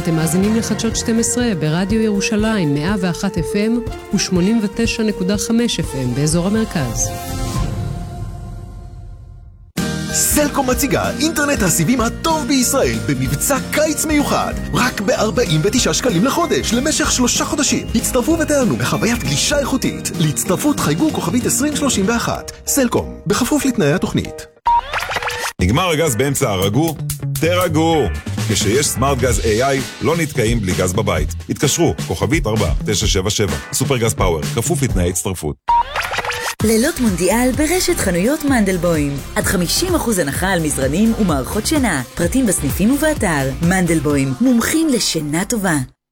אתם מאזינים לחדשות 12 ברדיו ירושלים 101 FM ו-89.5 FM באזור המרכז. סלקום מציגה אינטרנט הסיבים הטוב בישראל במבצע קיץ מיוחד רק ב-49 שקלים לחודש למשך 3 חודשים. הצטרפו ותענו בחוויית גלישה איכותית. להצטרפות חייגו כוכבית 2031. סלקום, בכפוף לתנאי התוכנית. נגמר הגז באמצע הרגו? תרגו! כשיש סמארט גז AI לא נתקעים בלי גז בבית. התקשרו, כוכבית 4977. סופר גז פאוור, כפוף לתנאי הצטרפות. לילות מונדיאל ברשת חנויות מנדלבוים. עד 50% הנחה על מזרנים ומערכות שינה. פרטים בסניפים ובאתר. מנדלבוים, מומחים לשינה טובה.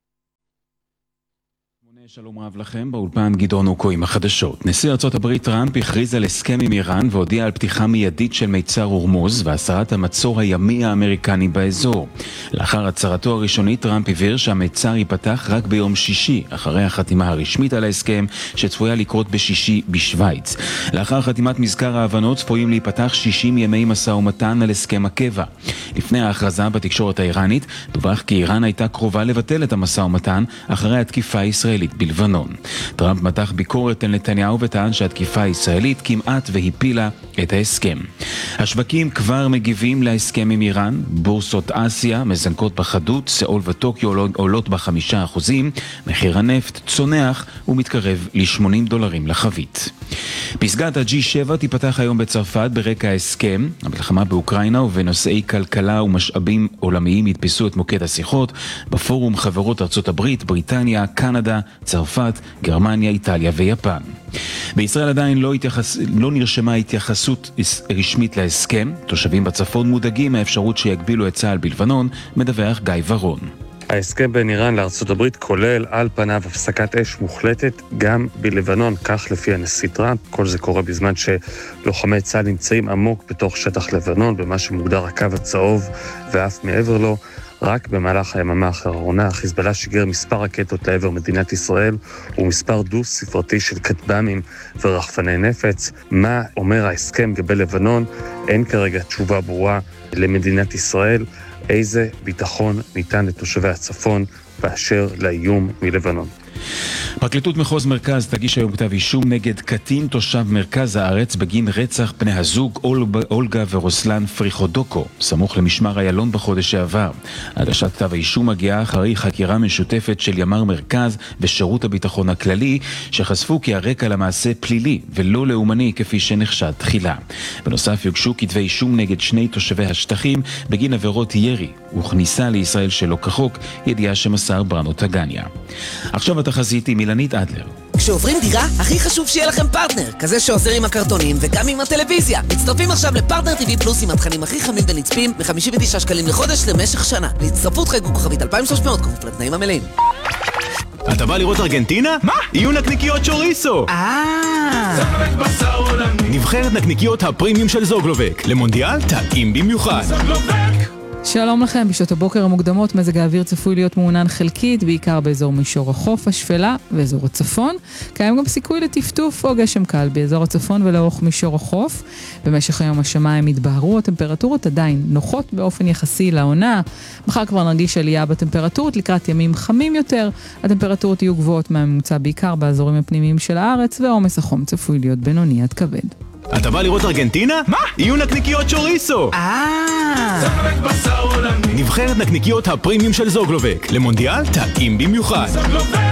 שלום רב לכם, באולפן גדעון אוקו עם החדשות. נשיא ארצות הברית טראמפ הכריז על הסכם עם איראן והודיע על פתיחה מיידית של מיצר הורמוז והסרת המצור הימי האמריקני באזור. לאחר הצהרתו הראשונית טראמפ הבהיר שהמיצר ייפתח רק ביום שישי, אחרי החתימה הרשמית על ההסכם שצפויה לקרות בשישי בשוויץ. לאחר חתימת מזכר ההבנות צפויים להיפתח 60 ימי משא ומתן על הסכם הקבע. לפני ההכרזה בתקשורת האיראנית דווח כי איראן הייתה קרובה לבטל את המשא ומתן אחרי התקיפה הישראלית בלבנון. טראמפ מתח ביקורת על נתניהו וטען שהתקיפה הישראלית כמעט והפילה את ההסכם. השווקים כבר מגיבים להסכם עם איראן. בורסות אסיה מזנקות בחדות, סאול וטוקיו עולות ב5%, מחיר הנפט צונח ומתקרב ל$80 לחבית. פסגת ה-G7 תיפתח היום בצרפת ברקע ההסכם. המלחמה באוקראינה ובנושאי כלכלה ומשאבים עולמיים יתפסו את מוקד השיחות בפורום חברות ארצות הברית, בריטניה, קנדה, צרפת, גרמניה, איטליה ויפן. בישראל עדיין לא נרשמה התייחסות רשמית להסכם. תושבים בצפון מודאגים מהאפשרות שיגבילו את צה"ל בלבנון, מדווח גיא ורון. ההסכם בין איראן לארצות הברית כולל על פניו הפסקת אש מוחלטת גם בלבנון, כך לפי הנשיא טראמפ. כל זה קורה בזמן שלוחמי צה"ל נמצאים עמוק בתוך שטח לבנון, במה שמוגדר הקו הצהוב ואף מעבר לו. רק במהלך היממה האחרונה חיזבאללה שיגר מספר רקטות לעבר מדינת ישראל ומספר דו-ספרתי של כטב"מים ורחפני נפץ. מה אומר ההסכם גבי לבנון? אין כרגע תשובה ברורה למדינת ישראל. איזה ביטחון ניתן לתושבי הצפון באשר לאיום מלבנון? פרקליטות מחוז מרכז תגיש היום כתב אישום נגד קטין תושב מרכז הארץ בגין רצח בני הזוג אולגה ורוסלן פריחודוקו, סמוך למשמר איילון בחודש שעבר. הגשת כתב האישום מגיעה אחרי חקירה משותפת של ימ"ר מרכז ושירות הביטחון הכללי, שחשפו כי הרקע למעשה פלילי ולא לאומני כפי שנחשד תחילה. בנוסף יוגשו כתבי אישום נגד 2 תושבי השטחים בגין עבירות ירי וכניסה לישראל שלא כחוק, ידיעה שמסר ברנו טגניה. עכשיו התחזית עם אילנית אדלר. כשעוברים דירה, הכי חשוב שיהיה לכם פרטנר, כזה שעוזר עם הקרטונים וגם עם הטלוויזיה. מצטרפים עכשיו לפרטנר TV פלוס עם התכנים הכי חמים ונצפים ב-59 שקלים לחודש למשך שנה. להצטרפות חייגו כוכבית 2300 כפוף לתנאים המלאים. אתה בא לראות ארגנטינה? מה? יהיו נקניקיות צ'וריסו! נבחרת נקניקיות הפרימיום של זוגלובק. למונדיאל טעים במיוחד. שלום לכם, בשעות הבוקר המוקדמות מזג האוויר צפוי להיות מעונן חלקית, בעיקר באזור מישור החוף, השפלה ואזור הצפון. קיים גם סיכוי לטפטוף או גשם קל באזור הצפון ולאורך מישור החוף. במשך היום השמיים יתבהרו, הטמפרטורות עדיין נוחות באופן יחסי לעונה. מחר כבר נרגיש עלייה בטמפרטורות לקראת ימים חמים יותר. הטמפרטורות יהיו גבוהות מהממוצע בעיקר באזורים הפנימיים של הארץ, ועומס החום צפוי להיות בינוני עד כבד. אתה בא לראות ארגנטינה? מה? יהיו נקניקיות צ'וריסו! נבחרת נקניקיות הפרימיום של זוגלובק. למונדיאל טעים במיוחד.